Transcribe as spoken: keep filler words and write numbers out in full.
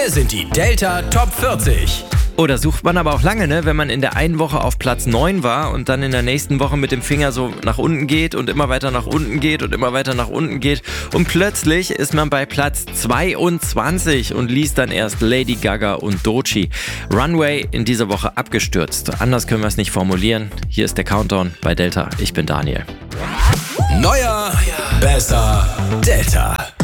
Hier sind die Delta Top vierzig. Oh, da sucht man aber auch lange, ne? Wenn man in der einen Woche auf Platz neun war und dann in der nächsten Woche mit dem Finger so nach unten geht und immer weiter nach unten geht und immer weiter nach unten geht. Und plötzlich ist man bei Platz zweiundzwanzig und liest dann erst Lady Gaga und Doechii. Runway in dieser Woche abgestürzt. Anders können wir es nicht formulieren. Hier ist der Countdown bei Delta. Ich bin Daniel. Neuer, besser, Delta.